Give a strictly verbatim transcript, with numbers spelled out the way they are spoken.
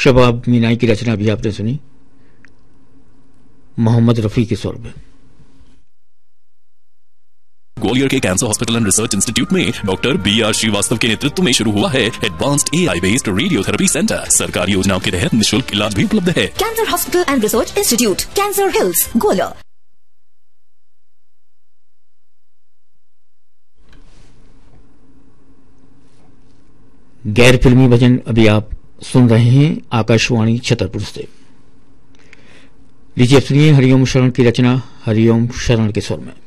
शबाब मीनाई की रचना भी आपने सुनी मोहम्मद रफी के स्वर में। ग्वालियर के cancer hospital and research institute में डॉक्टर बी आर श्रीवास्तव के नेतृत्व में शुरू हुआ है advanced AI based radiotherapy centre. सरकारी योजनाओं के तहत निःशुल्क इलाज भी उपलब्ध है। Cancer hospital and research institute, cancer hills, Gwalior. गैर फिल्मी भजन अभी आप सुन रहे हैं आकाशवाणी छतरपुर से। लीजिए सुनिए हरिओम शरण की रचना हरिओम शरण के स्वर में।